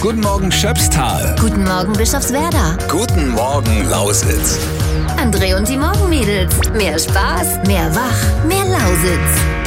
Guten Morgen Schöpstal. Guten Morgen Bischofswerda. Guten Morgen Lausitz. André und die Morgenmädels. Mehr Spaß, mehr Wach, mehr Lausitz.